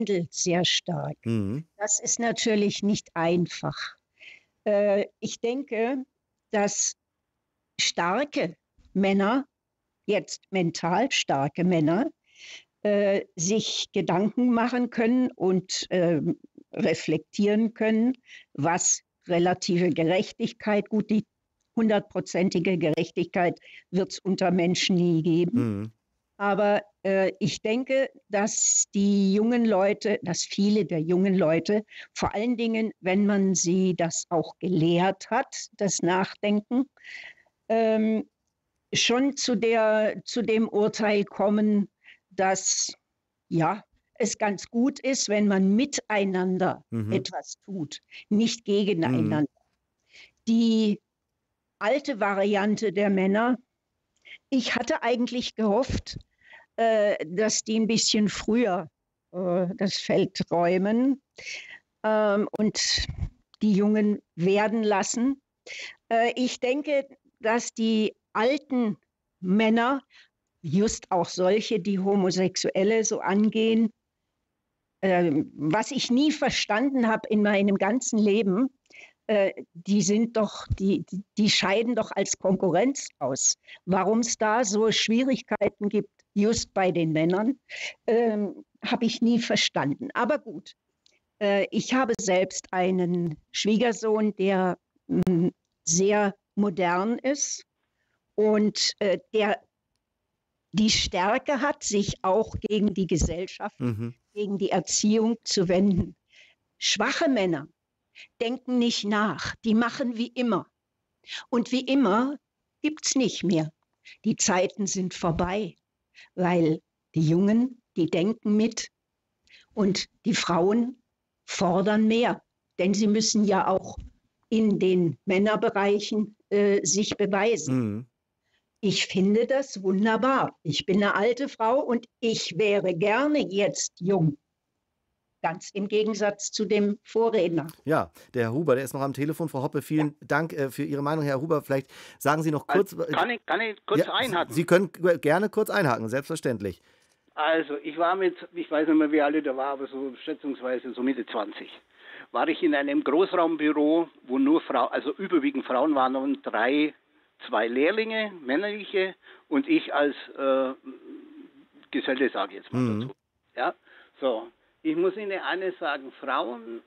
pendelt sehr stark. Mhm. Das ist natürlich nicht einfach. Ich denke, dass starke Männer, jetzt mental starke Männer, sich Gedanken machen können und reflektieren können, was relative Gerechtigkeit, gut, die 100%ige Gerechtigkeit wird es unter Menschen nie geben. Mhm. Aber ich denke, dass die jungen Leute, dass viele der jungen Leute, vor allen Dingen, wenn man sie das auch gelehrt hat, das Nachdenken, ähm, schon zu dem Urteil kommen, dass ja, es ganz gut ist, wenn man miteinander Mhm. etwas tut, nicht Mhm. gegeneinander. Die alte Variante der Männer, ich hatte eigentlich gehofft, dass die ein bisschen früher das Feld räumen und die Jungen werden lassen. Ich denke, dass die alten Männer, just auch solche, die Homosexuelle so angehen, was ich nie verstanden habe in meinem ganzen Leben, die scheiden doch als Konkurrenz aus. Warum es da so Schwierigkeiten gibt, just bei den Männern, habe ich nie verstanden. Aber gut, ich habe selbst einen Schwiegersohn, der sehr modern ist und der die Stärke hat, sich auch gegen die Gesellschaft, Mhm. gegen die Erziehung zu wenden. Schwache Männer denken nicht nach, die machen wie immer. Und wie immer gibt es nicht mehr. Die Zeiten sind vorbei, weil die Jungen, die denken mit und die Frauen fordern mehr. Denn sie müssen ja auch in den Männerbereichen sich beweisen. Mhm. Ich finde das wunderbar. Ich bin eine alte Frau und ich wäre gerne jetzt jung. Ganz im Gegensatz zu dem Vorredner. Ja, der Herr Huber, der ist noch am Telefon. Frau Hoppe, Ja, vielen Dank für Ihre Meinung. Herr Huber, vielleicht sagen Sie noch Also, kurz. kann ich kurz Ja, einhaken? Sie können gerne kurz einhaken, selbstverständlich. Also, ich weiß nicht mehr, wie alt er war, aber so schätzungsweise so Mitte 20. War ich in einem Großraumbüro, wo nur Frauen, also überwiegend Frauen waren und zwei Lehrlinge, männliche, und ich als Geselle, sage ich jetzt mal Mhm. dazu. Ja, so. Ich muss Ihnen eines sagen, Frauen,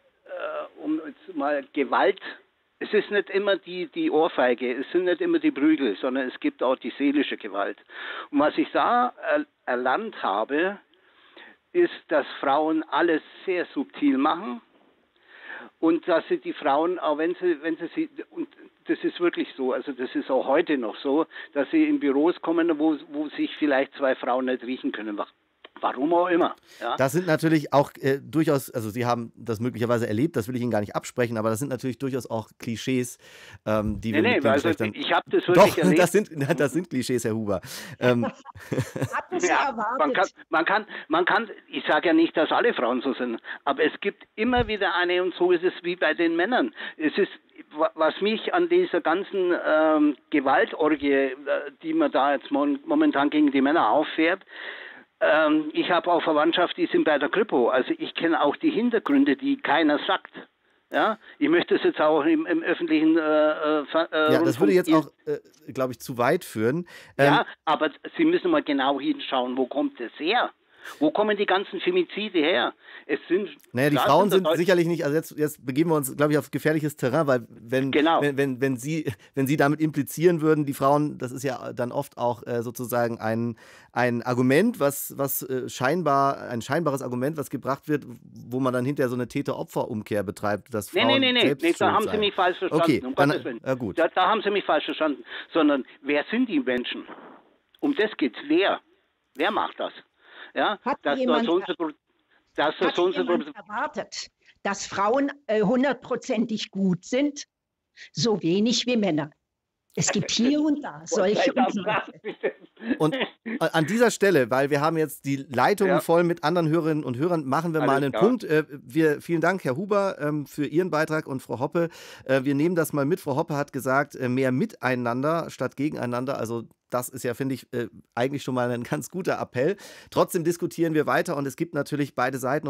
um jetzt mal Gewalt, es ist nicht immer die Ohrfeige, es sind nicht immer die Prügel, sondern es gibt auch die seelische Gewalt. Und was ich da erlernt habe, ist, dass Frauen alles sehr subtil machen und dass sie die Frauen, auch wenn sie, und das ist wirklich so, also das ist auch heute noch so, dass sie in Büros kommen, wo sich vielleicht zwei Frauen nicht riechen können. Warum auch immer. Ja? Das sind natürlich auch durchaus, also Sie haben das möglicherweise erlebt, das will ich Ihnen gar nicht absprechen, aber das sind natürlich durchaus auch Klischees, die wir mit Nee, den also Geschlechtern. ich habe das Doch, wirklich erlebt. das sind Klischees, Herr Huber. Ähm, hatten Sie Ja, erwartet? man kann, ich sage ja nicht, dass alle Frauen so sind, aber es gibt immer wieder eine, und so ist es wie bei den Männern. Es ist, was mich an dieser ganzen Gewaltorgie, die man da jetzt momentan gegen die Männer auffährt, ich habe auch Verwandtschaft, die sind bei der Kripo, also ich kenne auch die Hintergründe, die keiner sagt. Ja, ich möchte es jetzt auch im öffentlichen ja, das würde Rundfunk. jetzt auch, glaube ich, zu weit führen. Ja, aber Sie müssen mal genau hinschauen, wo kommt es her? Wo kommen die ganzen Femizide her? Es sind, Naja, die klar Frauen sind da sind sicherlich nicht, also jetzt begeben wir uns, glaube ich, auf gefährliches Terrain, weil genau. wenn Sie damit implizieren würden, die Frauen, das ist ja dann oft auch sozusagen ein Argument, was ein scheinbares Argument, was gebracht wird, wo man dann hinterher so eine Täter-Opfer-Umkehr betreibt, dass Frauen Nee, selbst da schuld haben Sie seien. mich falsch verstanden, Okay, um dann, Gottes Willen. gut. Da haben Sie mich falsch verstanden. Sondern, wer sind die Menschen? Um das geht's. Wer? Wer macht das? Ja, Hat dass da jemand, so und so, dass da hat so und so, jemand erwartet, dass Frauen 100%ig gut sind? So wenig wie Männer. Es gibt hier und da solche und solche. Und an dieser Stelle, weil wir haben jetzt die Leitungen voll mit anderen Hörerinnen und Hörern, machen wir mal einen Punkt. Vielen Dank, Herr Huber, für Ihren Beitrag und Frau Hoppe. Wir nehmen das mal mit. Frau Hoppe hat gesagt, mehr miteinander statt gegeneinander. Also das ist ja, finde ich, eigentlich schon mal ein ganz guter Appell. Trotzdem diskutieren wir weiter und es gibt natürlich beide Seiten.